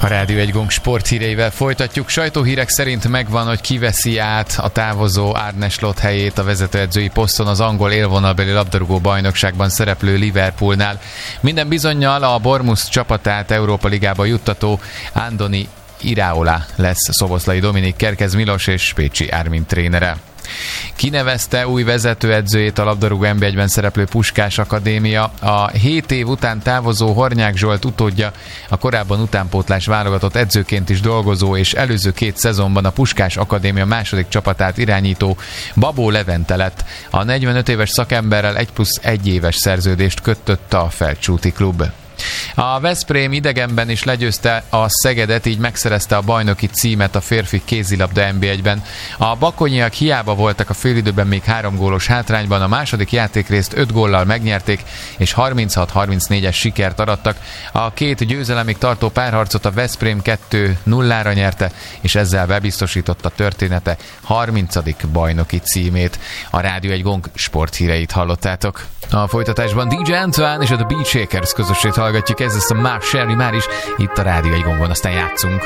A Rádió 1 Gong sporthíreivel folytatjuk. Sajtóhírek szerint megvan, hogy kiveszi át a távozó Arne Slot helyét a vezetőedzői poszton az angol élvonalbeli labdarúgó bajnokságban szereplő Liverpoolnál. Minden bizonnyal a Bournemouth csapatát Európa Ligába juttató Andoni Iraola lesz Szoboszlai Dominik, Kerkez Milos és Pécsi Ármin trénere. Kinevezte új vezetőedzőjét a labdarúgó NB1-ben szereplő Puskás Akadémia. A 7 év után távozó Hornyák Zsolt utódja, a korábban utánpótlás válogatott edzőként is dolgozó és előző 2 szezonban a Puskás Akadémia második csapatát irányító Babó Levente lett. A 45 éves szakemberrel 1+1 éves szerződést kötött a Felcsúti klub. A Veszprém idegenben is legyőzte a Szegedet, így megszerezte a bajnoki címet a férfi kézilabda NB1-ben. A bakonyiak hiába voltak a félidőben még 3 gólos hátrányban, a második játékrészt 5 góllal megnyerték, és 36-34-es sikert arattak. A 2 győzelemig tartó párharcot a Veszprém 2-0-ra nyerte, és ezzel bebiztosította története 30. bajnoki címét. A Rádió 1 Gong sporthíreit hallottátok. A folytatásban DJ Antoine és a The Beat Shakers közösét hallgatjuk, ez lesz a Mark Sherry már is itt a Rádió 1 Gongon, aztán játszunk.